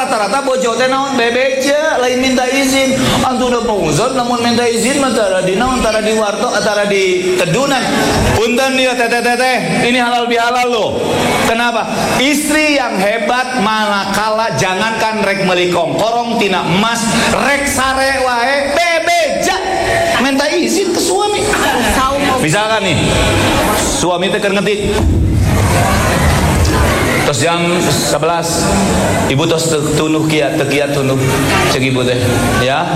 rata-rata bojo teh naon bebeja lain minta izin. Antu udah pauzon namun minta izin antara di naon antara di warto antara di tedunan. Punten dia teteh ini halal bihalal loh. Kenapa? Istri yang hebat manakala jangankan rek meuli kongkorong tina emas, rek sare wae bebeja minta izin ke suami. Misalkan nih suami teh keur ngetik terus jam 11 ibu tos tunuh kiat tunuh cek ibu teh ya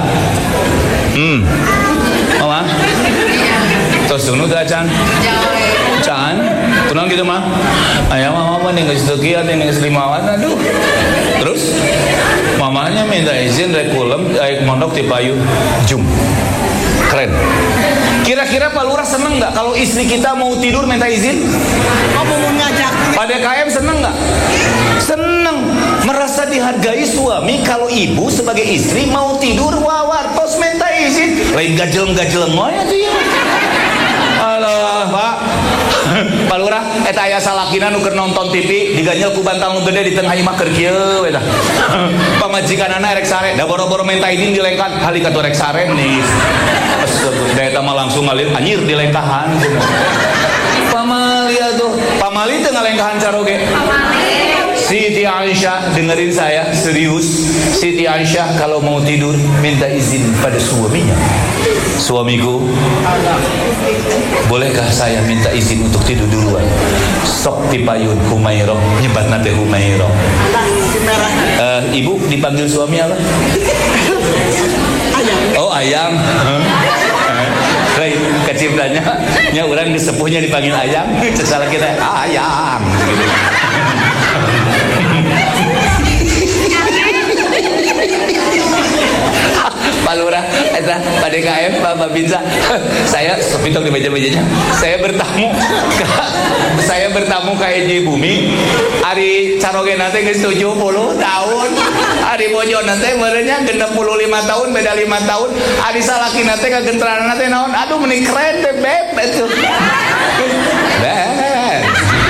mama tos tunuh teh can tunang gitu mah ayah mama apa nih nggak kiat nih nggak selimawan aduh terus mamanya minta izin rekulem mondok di payu jum keren. Kira-kira Pak Lurah seneng nggak kalau istri kita mau tidur minta izin? Kamu mau ngajak? Pak DKM seneng nggak? Seneng, merasa dihargai suami kalau ibu sebagai istri mau tidur wawartos minta izin. Lain gajeleng moya tuh ya. Alah Pak, Pak Lurah, eta aya salakina nu keur nonton TV diganjel ku bantal nu gede di tengah imah keur kieu eta. Pamajikanana rek sare, da boro-boro minta izin dilengkan, halika tu rek sare nih. Da eta mah langsung ngalir anjir dilengkahan. Pamali atuh, pamali teu ngalengkahan caroge. Siti Aisyah dengerin saya serius. Siti Aisyah kalau mau tidur minta izin pada suaminya. Suamiku, bolehkah saya minta izin untuk tidur duluan? Sok dipayun Humairah, nyebatna teh Humairah. Ibu dipanggil suami apa? Oh ayam. Baik, kecipranya nya urang disepuhnya dipanggil ayam, salah kita ayam. Pak Lurah, Pak DKM, Pak Babinsa, saya sepitok di meja-mejanya. Saya bertamu ke Eji Bumi. Ari caroge nanti geus 70 tahun. Ari bojo nanti merenya 65 tahun, beda 5 tahun. Ari salaki nanti kagentranan nanti naon. Aduh meni keren deh beb itu. Beb.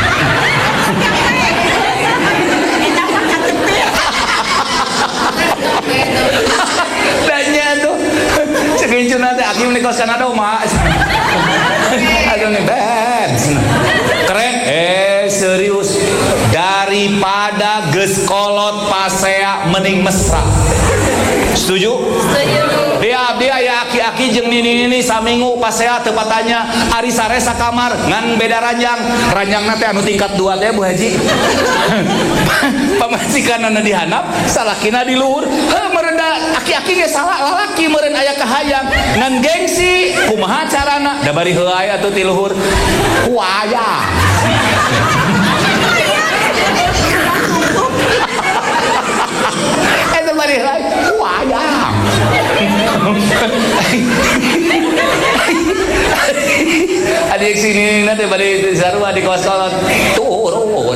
Tanya tuh cekincun nanti akhirnya menikah sana dong mak aduh nih bad keren serius daripada geskolot pasea mending mesra setuju? Dia ya aki-aki jeung nini saminggu pasea tepatnya ari sare sakamar ngan beda ranjangna teh anu tingkat 2 teh Bu Haji pamajikanana dihandap salakina di luhur merenda aki-aki ge salah lalaki meureun aya kahayang ngan gengsi kumaha carana da bari heuai atuh ti luhur kuaya eta bari heuai kuaya adik sini nanti bari sarua di kos-kolot turun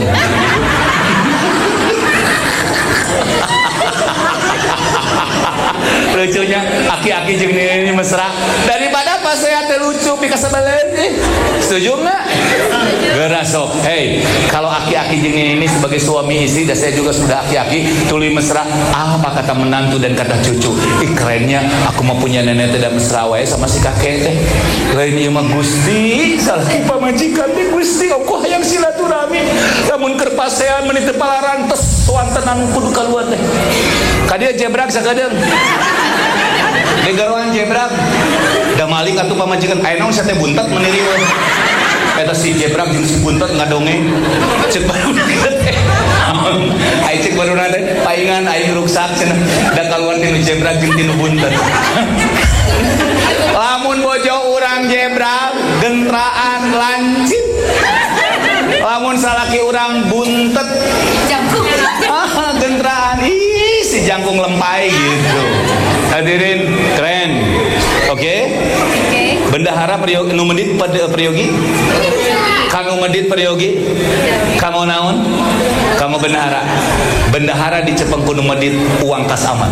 lucunya aki-aki jeung ini mesra daripada pas saya terlucu pika sebelen setuju nggak? Gerasok hey kalau aki-aki jeung ini sebagai suami istri dan saya juga sudah aki-aki tuluy mesra apa kata menantu dan kata cucu kerennya aku mau punya nenek tidak mesra wae sama si kakek teh lain ieu mah Gusti salaki pamajikan teh Gusti aku hayang silaturahmi lamun keur pasean meuni teu palaran tes wantenan kudu kaluar teh kadia jebrak sakadeung di garuan jebrak da maling atuh pamajikan aya naon sia teh buntet meniri we eta si jebrak jeung si buntet ngadongeng ceuk baru teh ai ceuk baru teh paingan aing ruksak cenah da kaluar tinu jebrak jeung tinu buntet lamun bojo urang jebrak gentraan lancip lamun salaki urang buntet jangkung gentraan si jangkung lempai gitu. Hadirin keren. Oke? Bendahara nu medit Priyogi? Kamu medit Priyogi? Kamu naon? Kamu bendahara. Bendahara di Cepengku nu medit uang kas aman.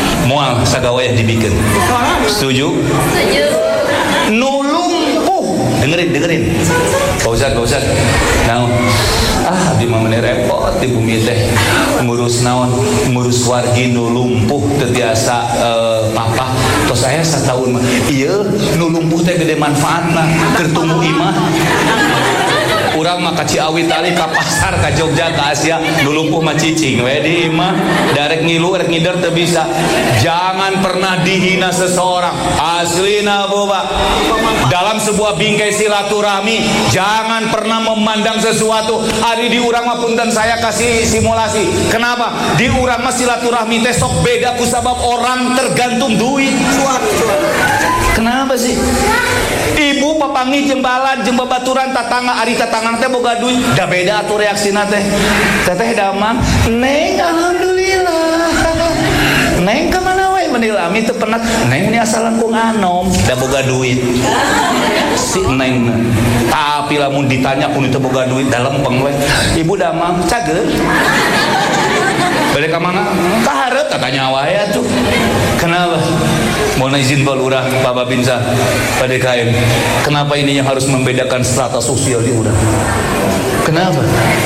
Moal sagawaya dibikeun. Setuju? Setuju. Nu lumpuh dengerin. Pak Ustad. Naon? Abdi mah meneh repot di bumi teh. Ngurus naon? Ngurus wargi nu lumpuh teu tiasa papa. Tos aya sataun mah. Ieu nu lumpuh teh gede manfaatna keur tumbuh imah. Urang mah ka Ciawi tali ka pasar ka Jogja ka Asia nu lumpuh mah cicing we di imah darek ngilu rek ngider teu bisa. Jangan pernah dihina seseorang. Aslina boba. Dalam sebuah bingkai silaturahmi jangan pernah memandang sesuatu. Ari di urang mah punten saya kasih simulasi. Kenapa? Di urang mah silaturahmi teh sok beda ku sabab orang tergantung duit. Kenapa sih? Ibu papangi jeung balan jeung babaturan tatangga ari tatangga teh boga duit da beda atuh reaksina teh. Teteh damang, "Neng alhamdulillah." Neng ka mana we menilami teu pernah. Neng ini asal langkung anom da boga duit. Si Neng tapi lamun ditanya kun teu boga duit da lempeng we. Ibu damang cageut. Balik ke mana? Kaharep katanya wae atuh. Kenapa? Mohon izin Pak Lurah, Pak Babinsa, Pak DKM. Kenapa ini yang harus membedakan strata sosial di urang? Kenapa?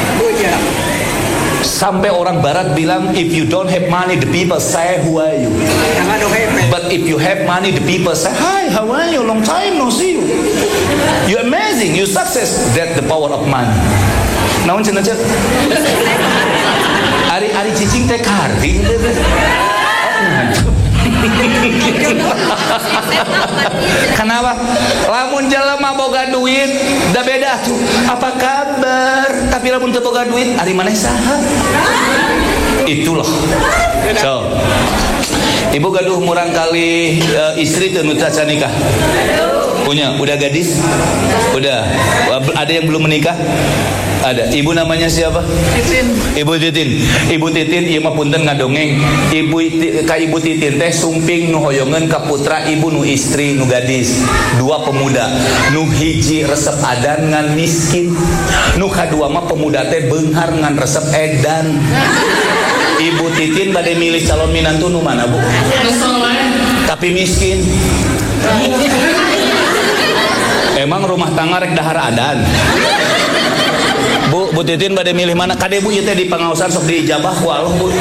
Sampai orang barat bilang, if you don't have money, the people say, who are you? But if you have money, the people say, hi, how are you? Long time no see you. You amazing, you success. That's the power of money. Naon cenah cek? Ari cicing teh karding. Kenapa? Lamun jelema boga duit da beda tuh. Apa kabar? Tapi lamun teu boga duit, ari maneh saha? Itulah. So, ibu gaduh murang kali istri teu nu taca nikah. Punya, udah gadis? Udah. Ada yang belum menikah? Ada. Ibu namanya siapa? Titin. Ibu Titin. Ibu Titin ieu mah punten ngadongeng. Ibu Titin teh sumping nu hoyongeun ka putra ibu nu istri nu gadis. Dua pemuda. Nu hiji resep adan ngan miskin. Nu kadua mah pemuda teh beunghar ngan resep edan. Ibu Titin bade milih calon minantu nu mana, Bu? Tapi miskin. Emang rumah tangga rek dahar adan. Bu Titin bade milih mana? Kade Bu ieu teh di pangaosan sok diijabah ku Allah, Bu.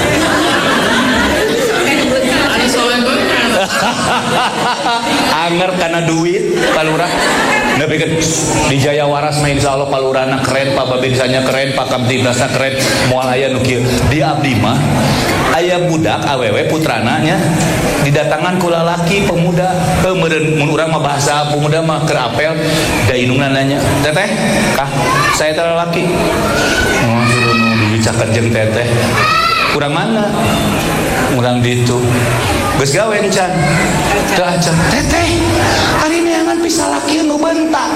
Anger karena duit, Pak Lurah. Tapi kan di Jaya Waras mah insyaallah Pak Lurahna keren, Pak Babinsanya keren, Pak Kamtibnasna keren, moal aya nu kieu. Di abdi mah aya budak awewe putrana nya didatangan ku lalaki pemuda. Meureun mun urang mah bahasa pemuda mah keur apel, da indungna nanya, "Teteh, kah saya teh lalaki." Oh, suruh nu dibicakeun jeung teteh. Kurang mana? Urang ditu. Geus gawe encan. Teu acan. Teteh, ari neangan pisah laki nu bentak.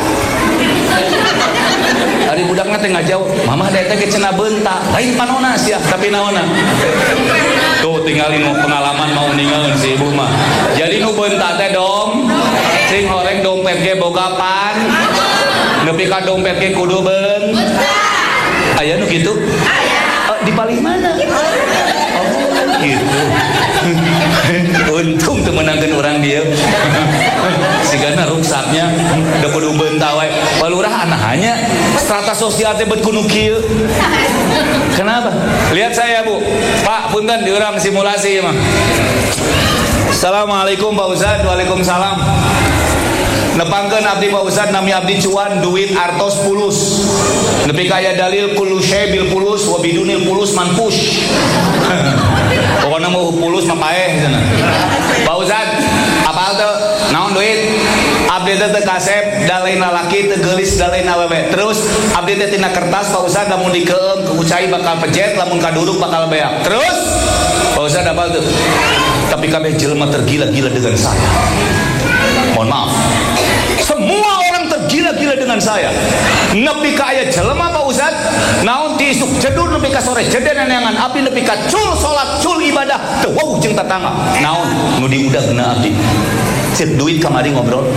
Ari budakna teh ngajawab, "Mamah da teh cenah bentak." Lain panona sia, tapi naonna? Tuh tinggalin pengalaman mau ninggalin si ibu mah. Jadi nu bentak teh dom, sing horeng dompet ge boga pan. Nepi ka dompet ge kudu bentak. Aya nu kitu? Di paling mana? Oh, gitu. Untung tuh menangkan orang dia. Sigana ruksaknya udah kudu bentak wae. Pak Lurah anahannya strata sosial teh bet kudu kieu. Kenapa? Lihat saya, Bu. Pak, punten diurang simulasi mah. Assalamualaikum Pak Ustaz. Waalaikumsalam. Nepangkeun abdi Pak Ustaz nami abdi cuan duit artos pulus. Nepi kaya dalil kullu syai bil pulus wa bidunil pulus manpush. Pokona mau pulus mah paeh cenah. Pak Ustaz, apal teu naon duit? Abdi teh kasep da lain lalaki teu geulis da lain awewe. Terus abdi teh tina kertas Pak Ustaz lamun dikeum ku cai bakal pejet, lamun kaduruk bakal beak. Terus Pak Ustaz apal teu? Tapi kabeh jelema tergila-gila dengan saya. Mohon maaf. Semua orang tergila-gila dengan saya. Nepi ka aya jelema Pak Ustaz, naon ti isuk jedur nepi ka sore jeder neangan abdi nepi ka cul salat, cul ibadah, teu wau jeung tatangga. Naon nu diudagna abdi? Cek duit kamari ngobrol.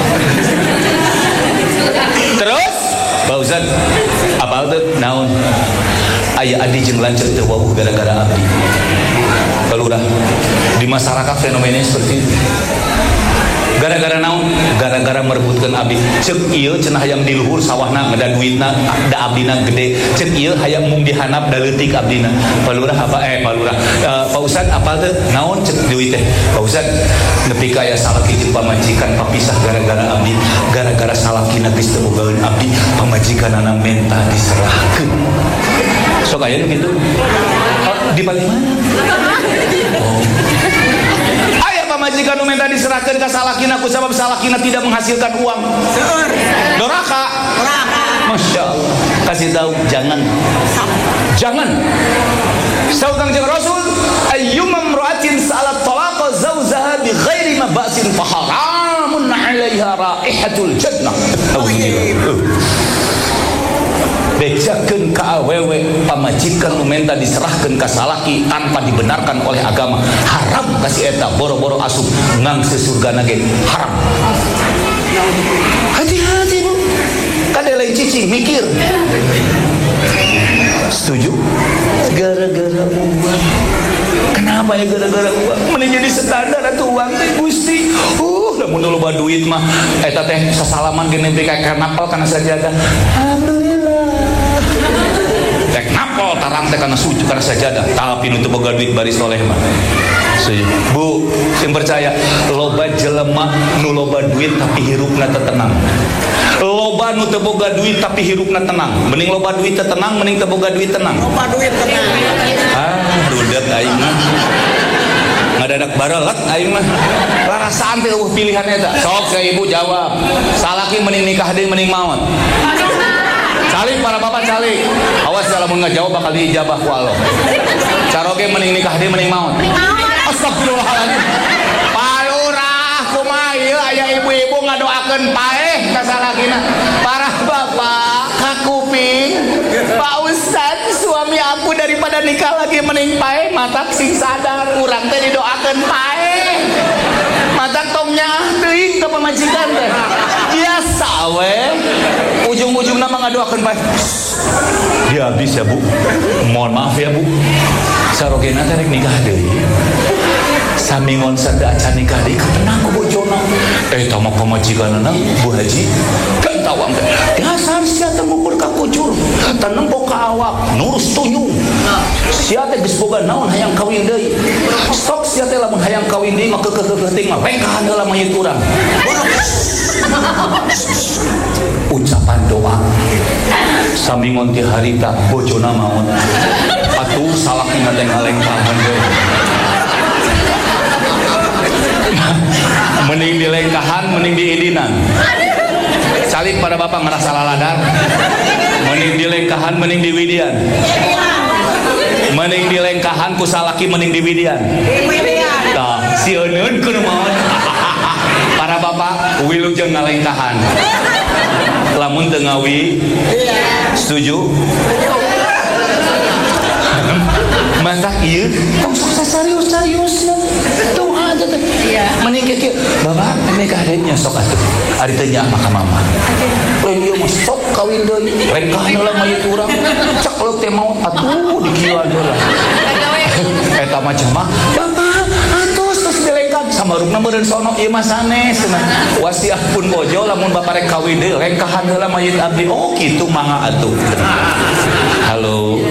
Terus Pak Ustaz, apal teu naon? Aya adi jeung lanceuk teu wau gara-gara abdi. Pak Lurah, di masyarakat fenomenanya seperti itu. Gara-gara naon? Gara-gara merebutkeun abdi. Ceuk ieu cenah hayang di luhur sawahna ngeda duitna da abdina gede. Ceuk ieu hayang mung dihanap da leutik abdina. Pak Lurah Pak Ustad apal teu? Naon ceuk duit teh? Pak Ustad nepi ka aya salaki jeung pamajikan papisah gara-gara abdi. Gara-gara salakina geus teu bogaeun abdi, pamajikanana menta diserahkeun. Sok aya gitu. Di balik mana? Aya pamajikan nu minta diserahkeun ka salakina ku sabab salakina tidak menghasilkan uang. Doraka. Masya Allah. Kasih tahu jangan. Saudang jeung Rasul, ayyumam imra'atin sa'alat talaqa zawjaha bi ghairi ma ba'sin fa haramun 'alaiha raihatul jannah. Bejakeun ka awewe pamajikan nu menta diserahkeun ka salaki tanpa dibenarkan oleh agama, haram kasih eta boro-boro asup ngangse surgana ge haram. Hati-hati Bu, kade lain cicing mikir. Setuju? Gara-gara uang. Kenapa ya gara-gara uang? Mending jadi standar atuh uang teh Gusti. Lamun loba duit mah eta teh sasalaman ge nembe ka karnapal kana sajadah. Alhamdulillah. Tek napol tarang teh kana sujud kana sajadah, tapi nu teu boga duit bari soleh mah. Bu, sing percaya loba jelema nu loba duit tapi hirupna teu tenang. Loba nu teu boga duit tapi hirupna tenang. Mending loba duit teu tenang, mending teu boga duit tenang. Loba duit tenang. Rudet aing mah. Ngadadak baralat aing mah. Larasaan teh pilihan eta. Sok saya ibu jawab. Salaki mending nikah deui mending maot. Calik para bapak calik. Awas lamun ngajawab bakal diijabah ku Allah. Caroge mending nikah deui mending maot. Astagfirullahaladzim. Pak Lurah kumaha ieu aya ibu-ibu ngadoakeun paeh ka salakina. Para bapak kakuping. Pak Ustad, suami aku daripada nikah lagi mending paeh matak sing sadar urang teh didoakeun paeh. Matak tong nyaah deui ka pamajikan teh. Biasa we. Ujung-ujungna mah ngadoakeun paeh. Dia habis ya Bu. Mohon maaf ya Bu. Sarogena teh rek nikah deui. Samingon sada acan nikah deui ketenang ku bojona. Eta mah pamajikanna Bu Haji. Kan tawang teh. Dasar sia teh ngukur ka kucur. Teu nempo ka awak, nurus tunyung. Sia teh geus boga naon hayang kawin deui. Sok sia teh lamun hayang kawin deui mah keukeuh teuing mah lengkahan heula mayit urang. Ucapan doa samingon ti harita bojona maot. Atuh salakina teh ngalengkahan deui. Mending dilengkahan, mending diidinan. Salib pada bapak ngerasa laladar. Mending dilengkahan, mending diwidian. Mending dilengkahan ku salaki mending diwidian. Tah, sieuneun kudu maot. Para bapak wilujeng ngalengkahan. Lamun teu ngawi, setuju? Mantap ieu, tong serius-serius. Tong aja teh. Mending kieu, Bapak nikah deui sok atuh. Ari teh nyaah maka mama. Lain ieu mah sok kawin deui. Lengkah heula mayit urang. Cek leuk teh maot atuh dikieuan heula. Eta mah cenah, Bapak atos dilengkah samarupna meureun sono ieu mah sanes cenah. Wasiah pun bojo lamun Bapak rek kawin deui lengkahan heula mayit abdi. Oh kitu mangga atuh. Halo.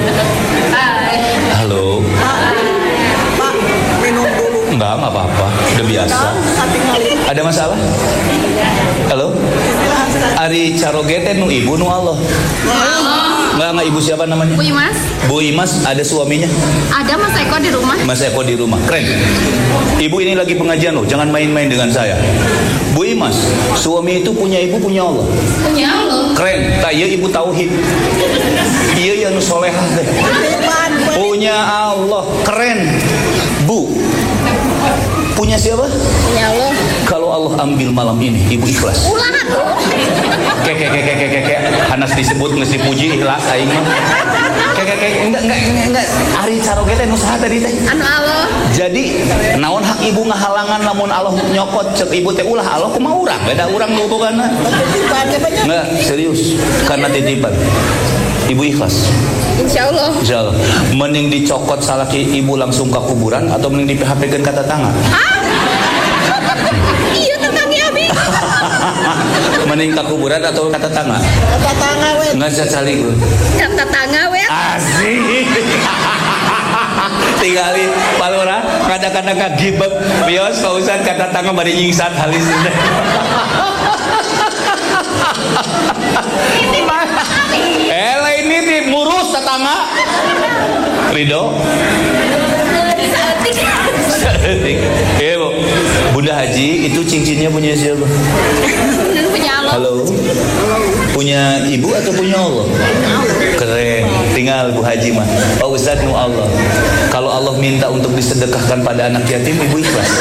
Halo. Pak, minum dulu. Enggak apa-apa, udah biasa. Ada masalah? Halo? Ari caroge teh nu ibu nu Allah. Enggak ibu siapa namanya? Bu Imas. Bu Imas ada suaminya? Ada Mas Eko di rumah. Mas Eko di rumah. Keren. Ibu ini lagi pengajian loh, jangan main-main dengan saya. Bu Imas, suami itu punya ibu punya Allah. Punya Allah. Keren. Tah ieu ibu tauhid. Ieu yang solehah teh. Punya Allah. Keren. Bu, punya siapa? Punya Allah. Kalau Allah ambil malam ini, ibu ikhlas. Ulah tuh. Hanas disebut geus dipuji ikhlas aing mah. Enggak. Ari caroge teh nu saha tadi teh? Anu Allah. Jadi naon hak ibu ngahalangan lamun Allah nyokot cek ibu teh ulah Allah kumaha urang beda urang nu bogana. Enggak, serius karena titipan. Ibu ikhlas. Insyaallah. Insyaallah. Mending dicokot salaki ibu langsung ke kuburan atau mending di PHP-keun ka tetangga? Iya tetangga Mending ke kuburan atau kata tangga? Kata tangga we. Nggak cacali gue. Kata tangga we. Asik. Tinggali palura kadang-kadang ngagibek bios Pak Ustad kata tangga bari nyingsat halis. Ini di murus tetangga. Ridho. Iya Bu. Bunda Haji itu cincinnya punya siapa? Punya Allah. Halo. Punya ibu atau punya Allah? Keren. Tinggal Bu Haji mah. Pak Ustadz nu Allah. Kalau Allah minta untuk disedekahkan pada anak yatim, ibu ikhlas.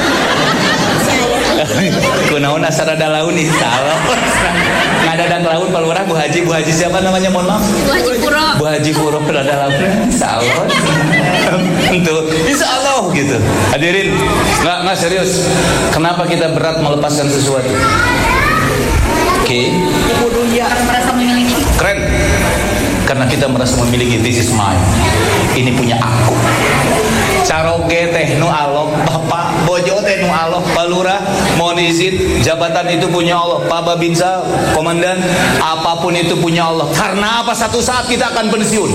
Kunaon asarada laun nih salah. Ngadadang laun palurah Bu Haji siapa namanya mohon maaf? Bu Haji Puro. Bu Haji Puro rada laun salah. Tuh, insyaallah gitu. Hadirin, enggak serius. Kenapa kita berat melepaskan sesuatu? Oke. Merasa memiliki. Keren. Karena kita merasa memiliki this is mine. Ini punya aku. Caroge teh nu Allah, Bapak bojo teh nu Allah, Palura mohon izin jabatan itu punya Allah, Pak Babinsa komandan apapun itu punya Allah. Karena apa satu saat kita akan pensiun.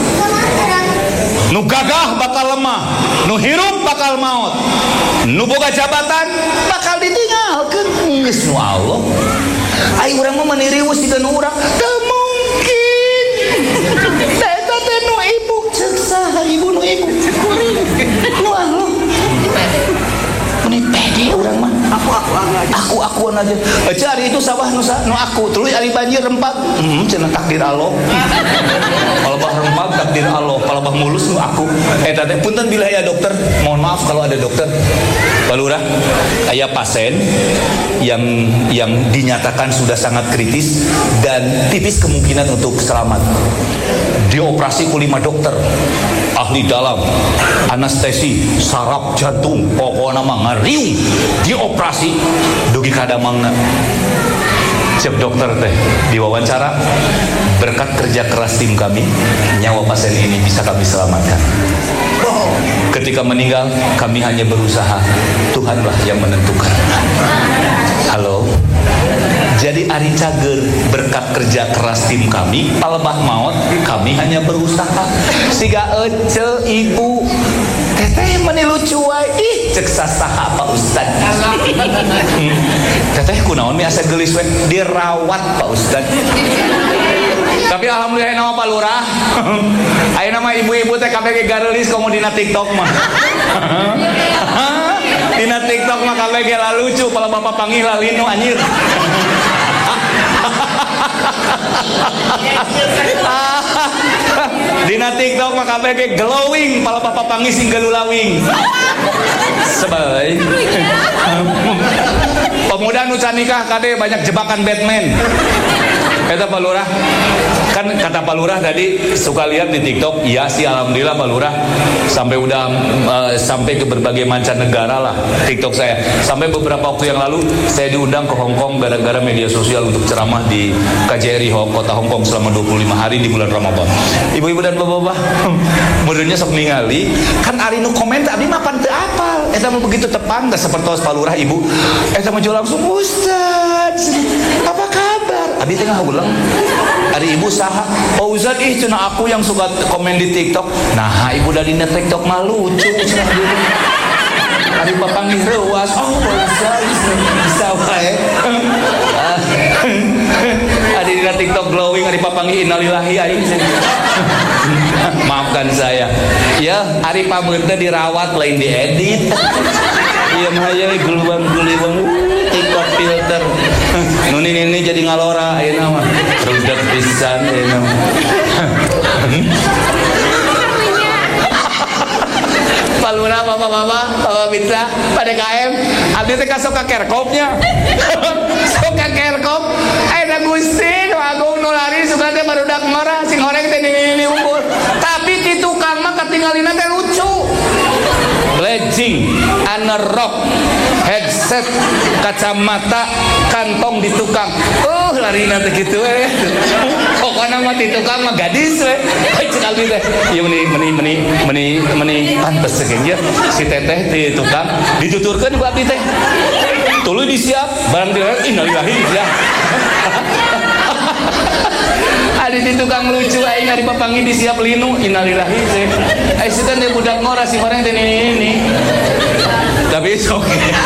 Nu gagah bakal lemah, nu hirup bakal maut, nu boga jabatan bakal ditinggalkeun geus nu Allah. Ai urang mah manirius di nu urang teu mungkin. Eta teh nu ibu ceuk saha ibu nu ibu kuring. Nu Allah. Meni pede urang mah. Aku aja. Cari itu sawah nu aku. Tuluy ari banjir rempat. Cenah takdir Allah. Palebah rempat takdir Allah. Palebah mulus nu aku. Eta teh punten bila aya dokter. Mohon maaf kalau ada dokter. Palurah, aya pasien yang dinyatakan sudah sangat kritis dan tipis kemungkinan untuk selamat. Dioperasi ku 5 dokter. Ahli dalam, anestesi, saraf jantung, pokokna mah ngariung. Dioperasi dugi kadamangna. Cek dokter teh diwawancara, berkat kerja keras tim kami, nyawa pasien ini bisa kami selamatkan. Ketika meninggal, kami hanya berusaha. Tuhanlah yang menentukan. Halo. Jadi Ari Cager berkat kerja keras tim kami, palebah maut, kami hanya berusaha. Siga ece ibu teteh meni lucu wae. Ih, cek sasaha Pak Ustad. Teteh kunaon mi asa geulis we dirawat Pak Ustad. Tapi alhamdulillah nama Pak Lurah. Aya nama ibu-ibu teh kabeh ge gareulis komo dina TikTok mah. Dina TikTok mah kabeh ge lucu, pala bapak panggih lalinu anjir. Dina TikTok mah kabeh ge glowing, pala bapak panggih sing galulawing. Sebaik. Pemuda nu can nikah kade banyak jebakan Batman. Kata Pak Lurah, kan kata Pak Lurah tadi suka lihat di TikTok, iya sih alhamdulillah Pak Lurah sampai udah sampai ke berbagai mancanegara lah TikTok saya. Sampai beberapa waktu yang lalu saya diundang ke Hong Kong gara-gara media sosial untuk ceramah di KJRI kota Hong Kong selama 25 hari di bulan Ramadan. Ibu-ibu dan bapak-bapak, mudahnya sok ningali, kan ari nu komen abdi mah pan teu apal. Eta mah begitu tepang da sapertos Pak Lurah ibu. Eta mah langsung Ustaz, apa kabar? Abdi tengah ulang. Ari ibu saha? Oh Ustaz, cenah aku yang suka komen di TikTok. Nah, ibu dari TikTok mah lucu cenah gitu. Ari papanggih reuas. Oh, Ustaz, bisa wae. Ari di TikTok glowing, ari papanggih innalillahi aing. Maafkan saya. Ya, ari pameutna dirawat lain diedit. Ieu mah aya guluwang-guluwang TikTok filter. Nu ini jadi ngalora ayeuna mah. Rudet pisan ayeuna mah. Palura bapak-bapak, bapak Binsa, pada KM, abdi teh kasok ka kerkopnya. Sok ka kerkop, ayeuna Gusti nu agung nu lari suka teh barudak ngora, sing horeng teh ini unggul. Tapi ti tukang mah katingalina teh lucu. Blessing, celana rok, headset, kacamata, kantong di tukang. Lari nanti gitu pokoknya mah di tukang mah gadis sekali teh. Iya meni pantes segenya si teteh di tukang dituturkeun ku abdi teh. Tuluy disiap barang direk innalillahi ya. Adi di tukang lucu aing ari papangi disiap linu innalillahi teh. Ai sugan teh budak ngora si barang teh ini. Tapi sok.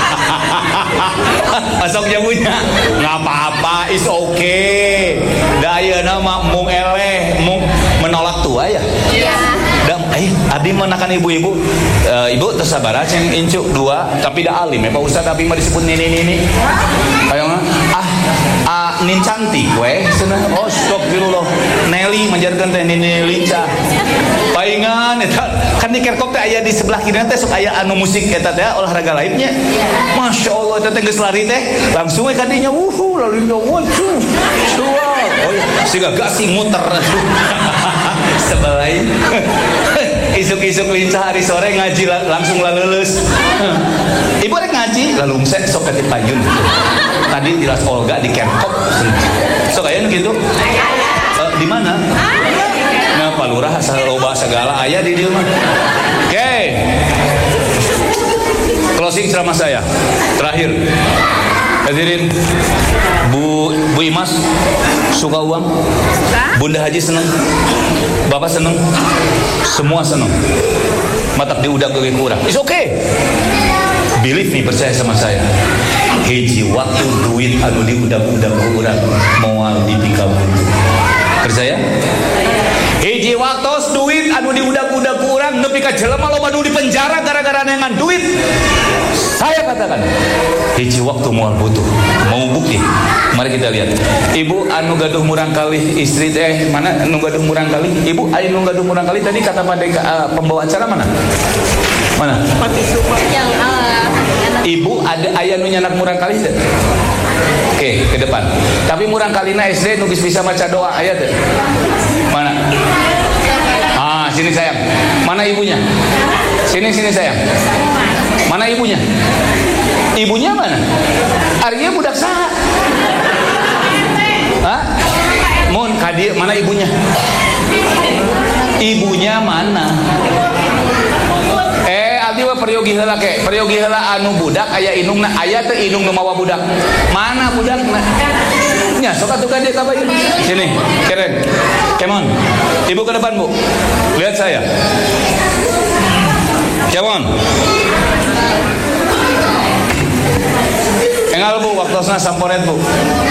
Masoknya punya nggak apa-apa, is okay. Daya nama mung eleh, mung menolak tua ya. Dan abdi menakan ibu-ibu, ibu tersabar aja yang incuk dua, tapi dah alim ya Pak Ustad, tapi mah disebut nini. Ayo nin cantik, weh, senang. Oh stop dulu loh, Nelly menjarkan teh nini lincah. Paingan, kan di kerkop teh ayah di sebelah kiri teh sok ayah anu musik eta teh olahraga lainnya. Masya Allah, teh geus lari teh langsung we kadinya lalu nyomot oh si gagak si muter sebelai isuk-isuk lincah hari sore ngaji langsung lulus. Ibu rek ngaji lalu sok ke Payun gitu. Tadi jelas Olga di Kerkop sok aya gitu. Di mana? Nah, Pak Lurah asal loba segala aya di dieu mah. Oke. Closing ceramah saya terakhir. Hadirin, Bu Imas suka uang? Bunda Haji seneng? Bapak seneng? Semua seneng. Matak diudak lagi kurang. It's okay. Believe me, percaya sama saya. Hiji waktu duit anu diudak-udak kurang moal dipikabuntu. Percaya? Hiji waktu duit anu diudak-udak kurang nepi ka jelema loba nu di penjara gara-gara nengan duit. Saya katakan hiji waktu moal butuh. Mau bukti? Mari kita lihat. Ibu anu gaduh murang kali istri mana anu gaduh murang kali? Ibu anu gaduh murang kali tadi kata pembawa acara mana? Mana? Yang Ibu ada ayah nu nyanak murang kali teh? Oke, ke depan. Tapi murang kalina SD nu bisa baca doa aya teh? Mana? Sini sayang. Mana ibunya? Sini sayang. Mana ibunya? Ibunya mana? Arya budak saha? Hah? Mun kadi mana ibunya? Ibunya mana? Abdi mah peryogi heula ke. Peryogi heula anu budak aya indungna, aya teu indung nu mawa budak. Mana budakna? Nya sok atuh ka dieu ka bayi. Sini, keren. Come on. Ibu ke depan, Bu. Lihat saya. Come on. Engal Bu, waktosna samporet Bu.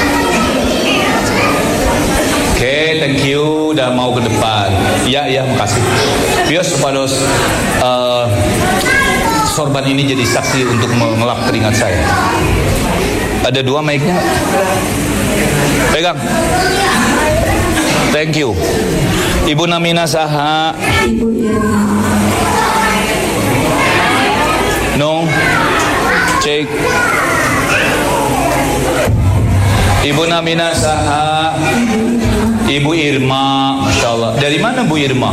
Oke, thank you udah mau ke depan. Iya, makasih. Bios kepada sorban ini jadi saksi untuk mengelap keringat saya. Ada 2 mic-nya. Pegang. Thank you. Ibu namina saha? Ibu Irma. No. Cek. Ibu namina saha? Ibu Irma, Masya Allah. Dari mana Bu Irma?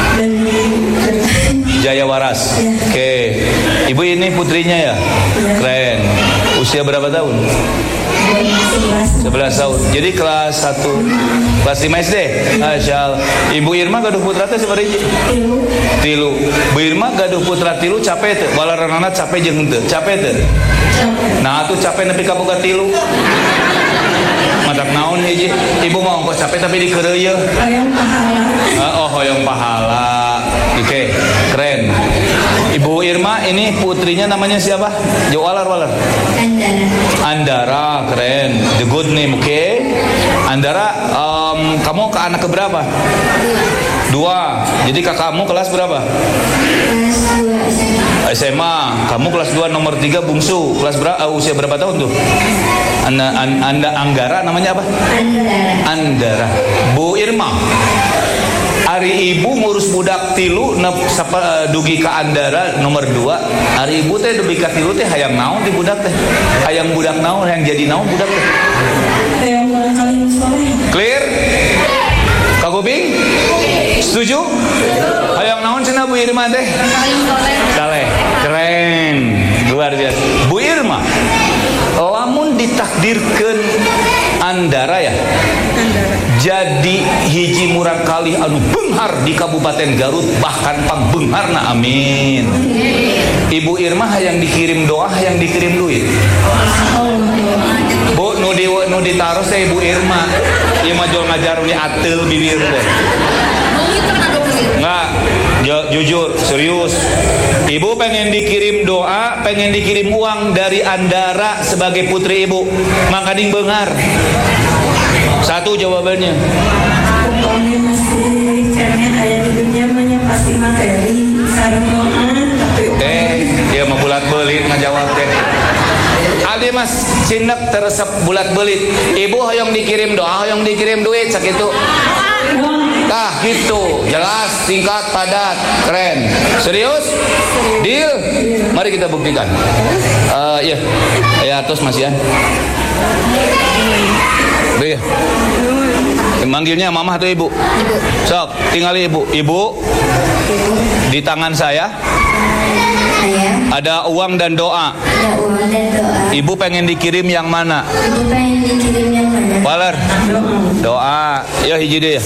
Jaya Waras. Oke. Ibu ini putrinya ya? Keren. Usia berapa tahun? 11 tahun. Jadi kelas 1, kelas 5 SD. Masya Allah. Ibu Irma gaduh putra teh sabaraha? Tilu. Bu Irma gaduh putra tilu capek teh. Walaranana capek jeung henteu. Capek teh. Nah, atuh capek nepi ka boga tilu. Madak naon hiji? Ibu mau ongkos capek tapi dikeureuy. Hoyong pahala. Oh, hoyong pahala. Oke, keren. Ibu Irma ini putrinya namanya siapa? Walar. Andara, keren. The good name, oke. Andara, kamu ke anak keberapa? 2. Jadi kakakmu kelas berapa? Kelas 2 SMA. Kamu kelas 2 nomor 3 bungsu. Kelas berapa? Usia berapa tahun tuh? Anda Anggara namanya apa? Andara. Bu Irma. Ari ibu ngurus budak tilu dugi ka Andara nomor 2. Ari ibu teh dugi ka tilu teh hayang naon di budak teh? Hayang budak naon, hayang jadi naon budak teh? Hayang barangkali soleh. Clear? Kagobing? Setuju? Hayang naon cenah Bu Irma teh? Soleh. Keren. Luar takdirkeun Andara ya. Jadi hiji murang kali anu beunghar di Kabupaten Garut, bahkan pangbeungharna, amin. Ibu Irma hayang dikirim doa, hayang dikirim duit. Bu, nu ditaruh teh Ibu Irma. Ieu mah jual ngajar uni ateul bibir teh. Enggak, jujur, serius. Ibu pengen dikirim doa, pengen dikirim uang dari Andara sebagai putri ibu. Maka ding beunghar. Satu jawabannya. Kami masih karena ada di dunia banyak pasti materi, sareng doa, tapi Dia mah bulat belit ngajawab teh. Adi mas cinek teresep bulat belit. Ibu hoyong dikirim doa, hoyong dikirim duit sakitu. Tah gitu, jelas, singkat, padat, keren. Serius? Deal? Mari kita buktikan. Iya, ya terus Mas ya. Iya. Manggilnya mama atau ibu? Ibu. Sok, tinggali ibu. Ibu, di tangan saya ada uang dan doa. Ibu pengen dikirim yang mana? Ibu pengen dikirim yang mana? Waler. Doa. Ya hiji deh ya.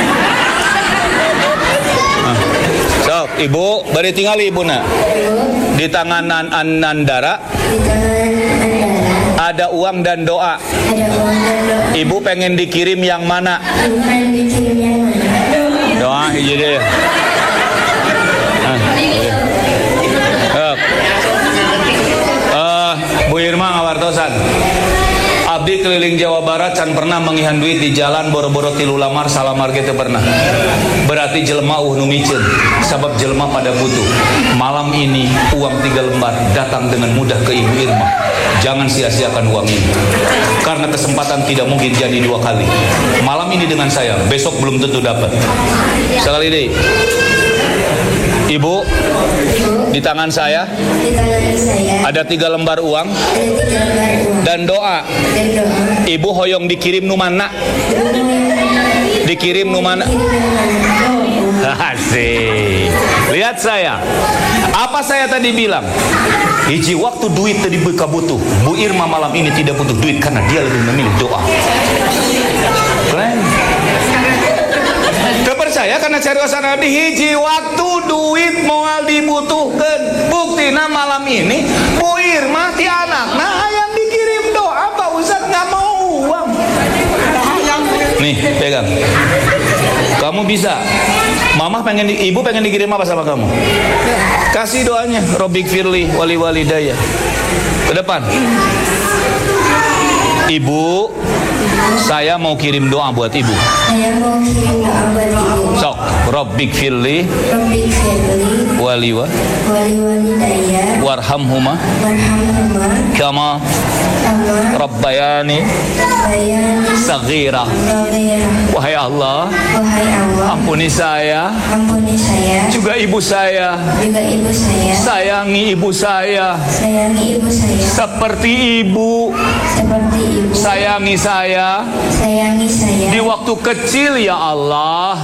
Sok, ibu, bari tinggali ibu na. Di tangan Andara. Di tangan Andara ada uang dan doa. ada uang dan doa. Ibu pengen dikirim yang mana? Ibu pengen dikirim yang mana? Doa hiji deh. Bu Irma ngawartosan. Abdi keliling Jawa Barat can pernah mengihan duit di jalan boro-boro tilu lamar salamar gitu pernah. Berarti jelema nu miceun sabab jelema pada butuh. Malam ini uang 3 lembar datang dengan mudah ke Ibu Irma. Jangan sia-siakan uang ini. Karena kesempatan tidak mungkin jadi 2 kali. Malam ini dengan saya, besok belum tentu dapat. Sekali deh. Ibu, di tangan saya ada 3 lembar uang dan doa. Ibu hoyong dikirim nu mana? Dikirim nu mana? Asik. Lihat saya. Apa saya tadi bilang? Hiji waktu duit tadi buka butuh. Bu Irma malam ini tidak butuh duit karena dia lebih memilih doa. Keren. Kepercaya karena cariwasan Nabi hiji waktu duit moal dibutuhkan. Buktina malam ini Bu Irma ti anakna hayang dikirim doa, Pak Ustaz nggak mau uang. Nih pegang. Kamu bisa. Mama pengen ibu pengen dikirim apa sama kamu? Kasih doanya. Robbik firli wali walidayah. Ke depan. Ibu, saya mau kirim doa buat ibu. Saya mau kirim doa buat ibu. Sok, Robbik firli Robbik firli wali walidayah warhamhuma kama rabbayani saghira. Wahai Allah, ampuni saya, juga ibu saya, sayangi ibu saya, seperti ibu sayangi saya di waktu kecil ya Allah.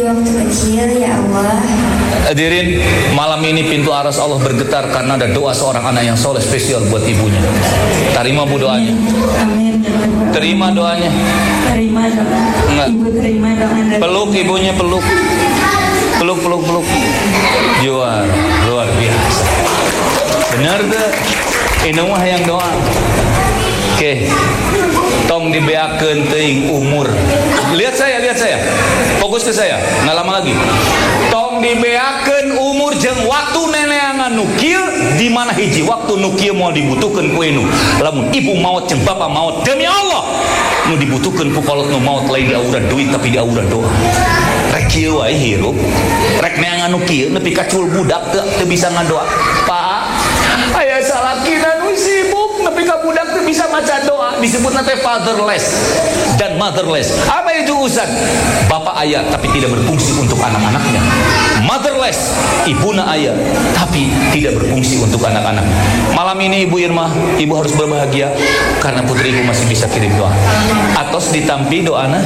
Hadirin, malam ini pintu aras Allah bergetar karena ada doa seorang anak yang soleh spesial buat ibunya. Terima bu doanya. Amin. Terima doanya. Terima doa. Enggak. Ibu terima doa dari Peluk ibunya, peluk. Peluk. Luar biasa. Benar deh. Ini mah yang doa. Oke. Tong dibeakeun teuing umur. Lihat saya. Fokus ke saya, nggak lama lagi. Tong dibeakeun umur jeung waktu neneangan nu kieu di mana hiji waktu nu kieu moal dibutuhkeun ku enu. Lamun ibu maot jeung bapa maot demi Allah nu dibutuhkeun ku kolot nu maot lain di aura duit tapi di aura doa. Rek kieu wae hirup. Rek neangan nu kieu nepi ka cul budak teu bisa ngadoa. Pak, aya salakina nu sibuk nepi ka budak teu bisa maca doa. Disebut nanti fatherless dan motherless. Apa itu Ustaz? Bapak ayah tapi tidak berfungsi untuk anak-anaknya. Motherless, ibuna ayah tapi tidak berfungsi untuk anak-anak. Malam ini Ibu Irma, ibu harus berbahagia karena putriku masih bisa kirim doa. Atos ditampi doana?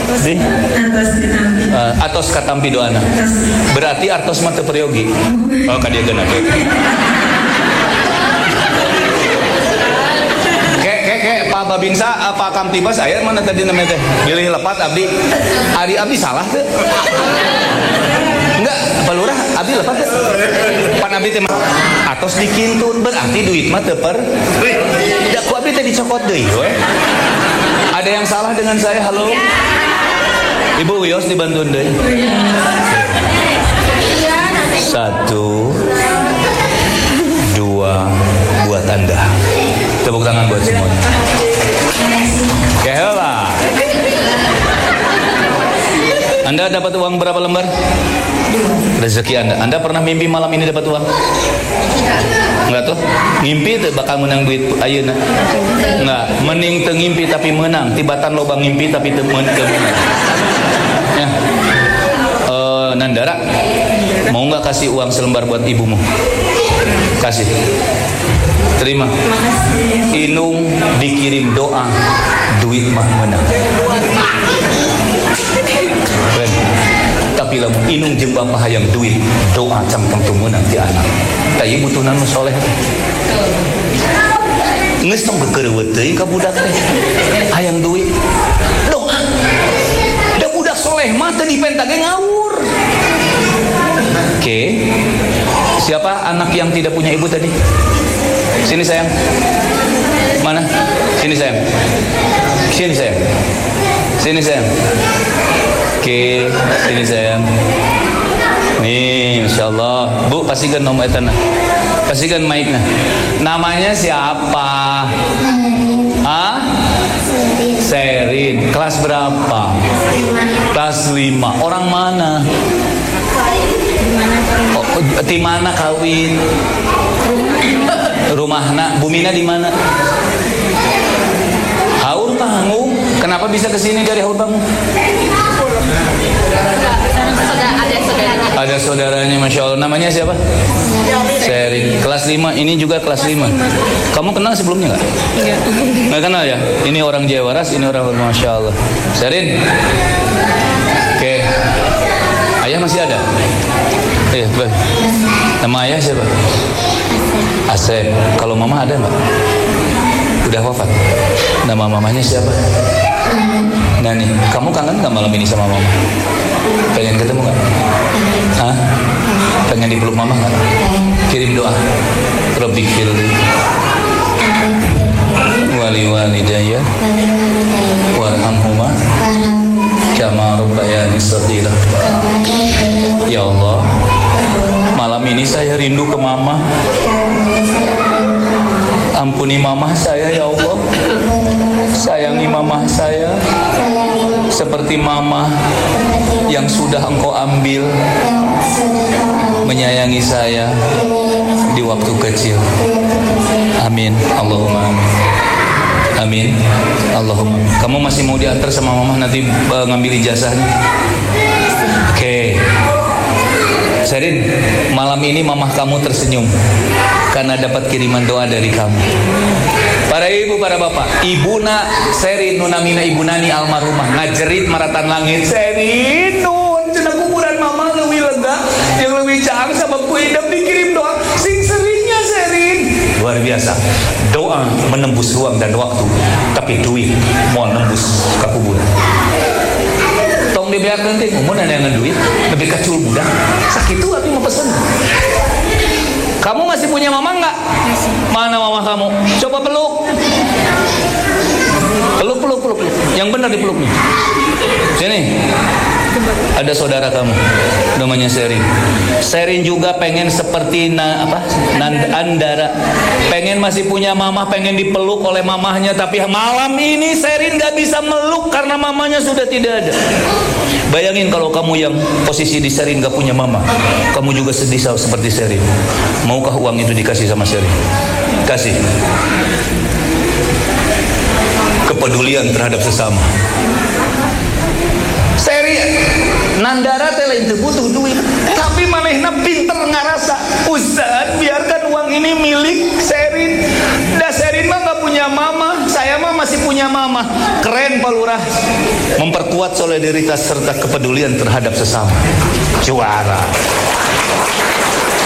Atos katampi doana. Berarti artos mah teu peryogi. Oh kadiegeun atuh. Kayak Pak Babinsa, Pak Kamtibas, saya mana tadi namanya teh? Pilih lepat abdi. Ari abdi salah teh? Enggak, Pak Lurah, abdi lepat teh. Pan abdi teh atos dikintun berarti duit mah teu per. Da ku abdi teh dicokot deui we. Ada yang salah dengan saya? Halo? Ibu Wios dibantuin deui. 1, 2 buat Anda. Tepuk tangan buat semuanya. Kehela. Anda dapat uang berapa lembar? Rezeki Anda. Anda pernah mimpi malam ini dapat uang? Enggak tuh? Ngimpi tuh bakal menang duit ayeuna. Enggak, mending teu ngimpi tapi menang. Tibatan loba ngimpi tapi teu menang. Ya. Nandara, mau nggak kasih uang selembar buat ibumu? Kasih. Terima. Inung dikirim doa, duit mah menang. Ben, tapi lamun Inung jeung bapak hayang duit, doa cangkem tu menang ti anak. Da ieu butuhna nu soleh. Geus tong geukeureut teuing ka budak teh. Hayang duit, doa. Da budak soleh mah teu dipen tage ngawur. Oke. Siapa anak yang tidak punya ibu tadi? Sini sayang. Mana? Sini sayang. Sini sayang. Sini sayang. Oke, sini sayang. Nih, insyaallah. Bu, pastikan nomor etana. Pastikan mic-nya. Namanya siapa? Ah? Serin. Kelas berapa? Kelas 5. Orang mana? Di mana kawin? Rumahna, Bumina di mana? Haur Bangung. Kenapa bisa kesini dari Haur Bangung? Ada saudaranya, masya Allah. Namanya siapa? Serin. Kelas 5. Ini juga kelas 5. Kamu kenal sebelumnya nggak? Nggak kenal ya? Ini orang Jawa Waras, ini orang masya Allah. Serin. Oke. Ayah masih ada? Iya, baik. Nama ayah siapa? Asep. Kalau mama ada nggak? Udah wafat. Nama mamanya siapa? Nani. Kamu kangen nggak malam ini sama mama? Pengen ketemu nggak? Hah? Pengen dipeluk mama nggak? Kirim doa. Rabbighfirli wali walidayya warhamhuma kama rabbayani shaghira. Ya Allah, malam ini saya rindu ke mama. Ampuni mama saya ya Allah. Sayangi mama saya seperti mama yang sudah Engkau ambil menyayangi saya di waktu kecil. Amin. Allahumma amin. Amin. Allahumma. Kamu masih mau diantar sama mama nanti ngambil ijazahnya? Oke. Serin, malam ini mamah kamu tersenyum karena dapat kiriman doa dari kamu. Para ibu, para bapak, ibuna Serin nunamina ibunani almarhumah ngajerit maratan langit. Serin nun cenah kuburan mama leuwih lega yang leuwih caang sabab ku hidup dikirim doa sing seringnya Serin. Luar biasa. Doa menembus ruang dan waktu, tapi duit mau nembus ke kuburan. Tong dibiak nanti, umum ada yang duit, lebih kecil budak. Sakit tuh tapi mau pesen. Kamu masih punya mama nggak? Mana mama kamu? Coba peluk. Peluk. Yang benar dipeluk nih. Sini. Ada saudara kamu, namanya Serin. Serin juga pengen seperti Andara, pengen masih punya mama, pengen dipeluk oleh mamahnya, tapi malam ini Serin gak bisa meluk karena mamanya sudah tidak ada. Bayangin kalau kamu yang posisi di Serin gak punya mama, kamu juga sedih seperti Serin. Maukah uang itu dikasih sama Serin? Kasih. Kepedulian terhadap sesama. Seri Nandara teh lain teu butuh duit, tapi manehna pinter ngarasa. Ustaz, biarkan uang ini milik Serin. Da Serin mah enggak punya mama, saya mah masih punya mama. Keren Pak Lurah. Memperkuat solidaritas serta kepedulian terhadap sesama. Juara.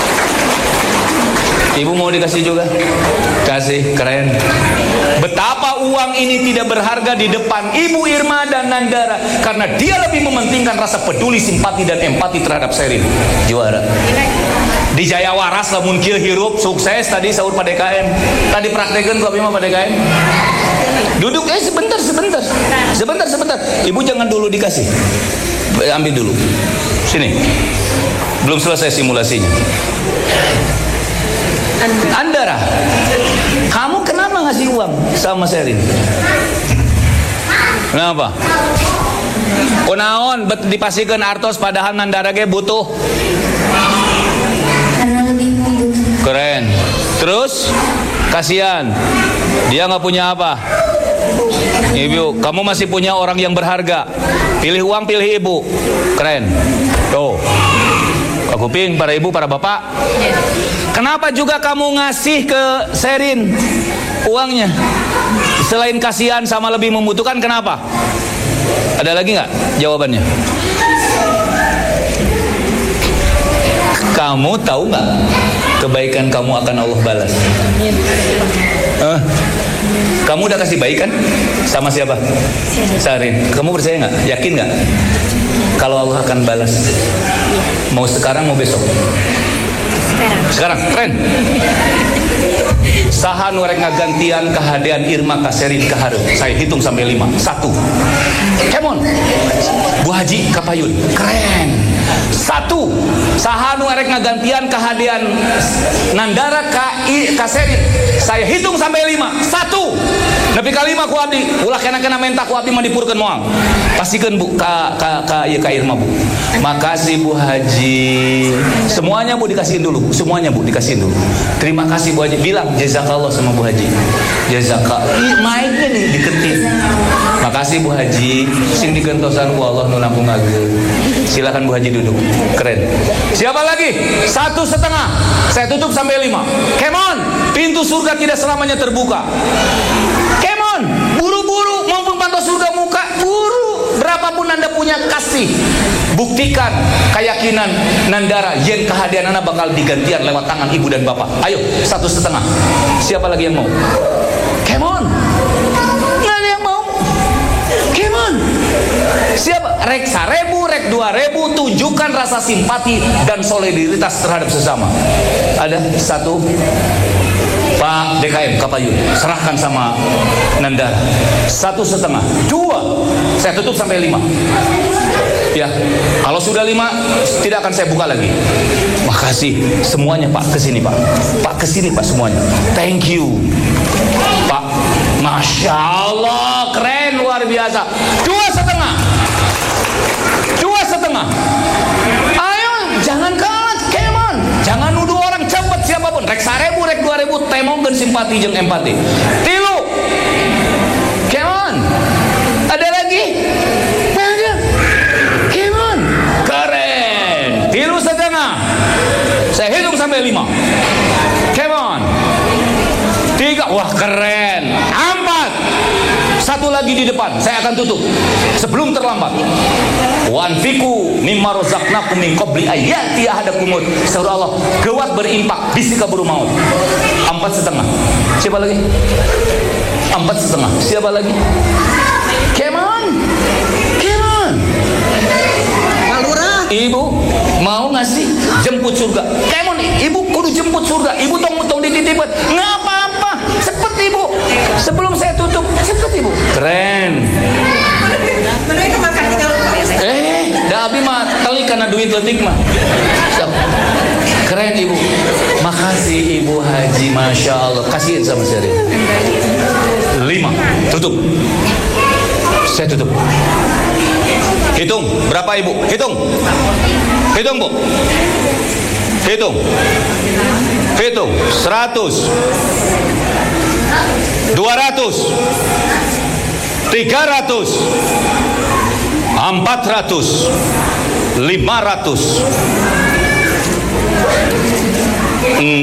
Ibu mau dikasih juga? Kasih, keren. Betapa Kenapa uang ini tidak berharga di depan Ibu Irma dan Nandara? Karena dia lebih mementingkan rasa peduli, simpati, dan empati terhadap Sherin. Juara. Di Jaya Waras lamun kieu hirup sukses tadi sahur pada DKM. Tadi praktekeun ku abdi mah pada DKM. Duduk sebentar. Ibu jangan dulu dikasih. Ambil dulu. Sini. Belum selesai simulasinya. Andara, kamu kenapa ngasih uang sama Sherin? Kenapa? Kunaon dipasikeun artos padahal Nandara ge butuh. Karena lebih membutuhkan. Keren. Terus kasihan dia nggak punya apa. Ibu, kamu masih punya orang yang berharga. Pilih uang, pilih ibu. Keren. Tuh. Aku kuping para ibu, para bapak. Kenapa juga kamu ngasih ke Sherin uangnya? Selain kasihan sama lebih membutuhkan, kenapa? Ada lagi nggak jawabannya? Kamu tahu nggak kebaikan kamu akan Allah balas? Kamu udah kasih baik kan? Sama siapa? Sherin. Kamu percaya nggak? Yakin nggak? Kalau Allah akan balas? Mau sekarang, mau besok? Sekarang. Keren. Saha nu rek ngagantian kehadian Irma ka Sherin ka hareup. Saya hitung sampai 5. 1. Kemon. Bu Haji ka Payun. Keren. 1. Saha nu rek ngagantian kehadian Nandara ka Sherin. Saya hitung sampai 5. 1. Nepi ka 5 ku abdi. Ulah kena menta ku abdi mah dipurkeun moal. Pasikeun Bu ka Irma Bu. Makasih Bu Haji. Semuanya Bu dikasihin dulu. Semuanya Bu dikasihin dulu. Terima kasih Bu Haji. Bilang jazakallah sama Bu Haji. Jazakallah. Maiknya nih diketin. Makasih Bu Haji. Sing digentosan ku Allah nu nampung ngageun. Silakan Bu Haji duduk. Keren. Siapa lagi? 1,5. Saya tutup sampai 5. Come on. Pintu surga tidak selamanya terbuka. Come on. Buru-buru mau pantau surga muka. Buru. Berapapun Anda punya kasih, buktikan keyakinan Nandara yen kehadiran Anda bakal digantian lewat tangan ibu dan bapak. Ayo 1,5. Siapa lagi yang mau? Come on. Nggak ada yang mau. Come on. Siapa? Rek 1.000, rek 2.000. Tunjukkan rasa simpati dan solidaritas terhadap sesama. Ada 1. Pak DKM Kapayun, serahkan sama Nandara. 1,5. 2. Saya tutup sampai 5. Ya, kalau sudah 5 tidak akan saya buka lagi. Makasih semuanya Pak, kesini Pak. Pak kesini Pak semuanya. Thank you Pak. Masya Allah, keren, luar biasa. 2,5. 2,5. Ayo, jangan kalah, come on. Jangan nuduh orang cepet siapapun. Rek 1.000, rek 2.000, temongkeun simpati jeung empati. 3. Come on. Ada lagi? Ada. Come on. Keren. 3,5. Saya hitung sampai 5. Come on. 3. Wah, keren. 4. 1 lagi di depan. Saya akan tutup sebelum terlambat. Wanfiku mimma razaqnakum min qabli ayati ahadakumut. Surah Allah. Gewat berimpak bisi kaburu maut. 4,5. Siapa lagi? 4,5. Siapa lagi? Come on. Come on. Malura. Ibu mau ngasih jemput surga. Come on, ibu kudu jemput surga. Ibu tong dititipin. Nggak apa-apa. Cepet ibu. Sebelum saya tutup, cepet ibu. Keren. Mereka makan tinggal. Dah abi mah telik karena duit letik mah. Keren ibu. Makasih Ibu Haji, Masya Allah. Kasihin sama Sherin. 5. Tutup. Saya tutup. Hitung. Berapa ibu? Hitung. Hitung Bu. Hitung. Hitung. 100. 200. 300. 400. 500.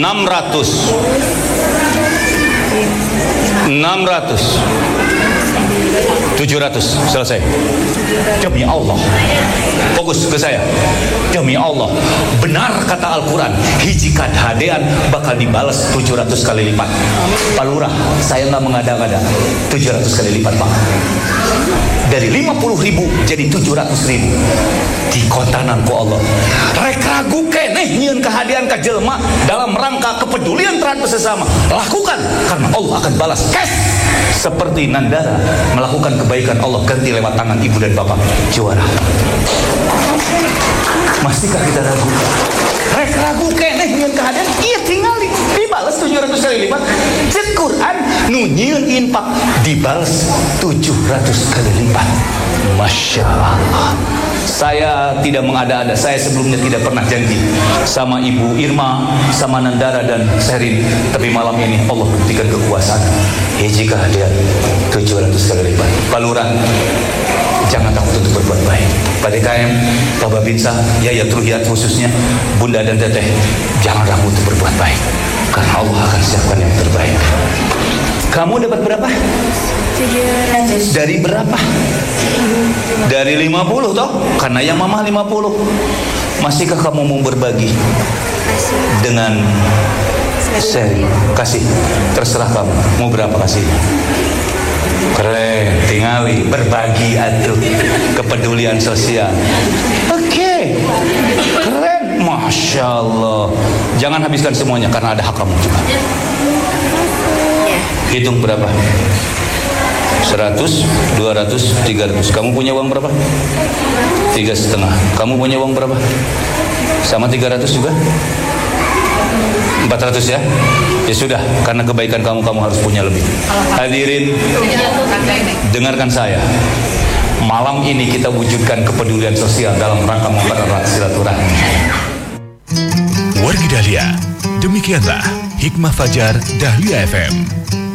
600. 600. 700 selesai. Demi Allah, fokus ke saya. Demi Allah, benar kata Al-Quran, hiji kadhadean bakal dibalas 700 kali lipat. Pak Lurah, saya nggak mengada-ngada, 700 kali lipat Pak. Dari 50.000 jadi 700.000 di kontanan ku Allah. Rek ragu keneh nyieun kehadian ka jelema dalam rangka kepedulian terhadap sesama. Lakukan karena Allah akan balas cash. Seperti Nandara melakukan kebaikan, Allah ganti lewat tangan ibu dan bapak. Juara. Masihkah kita ragu? Rek ragu keneh nyieun kehadian, iya tinggal dibalas 700 kali lipat. Cek Quran nu nyieun infak dibalas 700 kali lipat. Masya Allah. Saya tidak mengada-ada. Saya sebelumnya tidak pernah janji sama Ibu Irma, sama Nandara dan Sherin. Tapi malam ini Allah buktikan kekuasaan. Hiji kehadian 700 kali lipat. Pak Lurah, jangan takut untuk berbuat baik. Pak DKM, Pak Babinsa, Yaya Truhiat khususnya, Bunda dan Teteh, jangan ragu untuk berbuat baik. Karena Allah akan siapkan yang terbaik. Kamu dapat berapa? 700. Dari berapa? Dari 50 toh? Karena yang mama 50. Masihkah kamu mau berbagi dengan Seri? Kasih, terserah kamu. Mau berapa kasihnya? Keren, tingali berbagi atuh, kepedulian sosial. Oke, keren, Masya Allah. Jangan habiskan semuanya karena ada hak kamu juga. Hitung berapa? 100, 200, 300. Kamu punya uang berapa? 3,5. Kamu punya uang berapa? Sama 300 juga? 400 ya? Ya sudah, karena kebaikan kamu harus punya lebih. Hadirin, dengarkan saya. Malam ini kita wujudkan kepedulian sosial dalam rangka mempererat silaturahmi. Wargi Dahlia, demikianlah Hikmah Fajar Dahlia FM.